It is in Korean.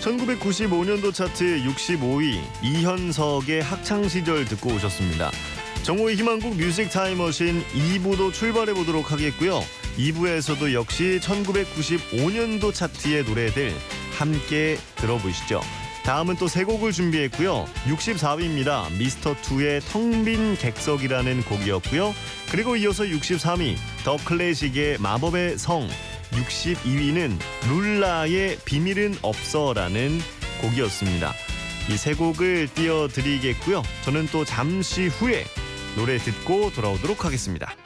1995년도 차트 65위 이현석의 학창시절 듣고 오셨습니다. 정호의 희망곡 뮤직 타임머신 2부도 출발해 보도록 하겠고요. 2부에서도 역시 1995년도 차트의 노래들 함께 들어보시죠. 다음은 또 세 곡을 준비했고요. 64위입니다. 미스터2의 텅 빈 객석이라는 곡이었고요. 그리고 이어서 63위 더 클래식의 마법의 성, 62위는 룰라의 비밀은 없어라는 곡이었습니다. 이 세 곡을 띄워드리겠고요. 저는 또 잠시 후에 노래 듣고 돌아오도록 하겠습니다.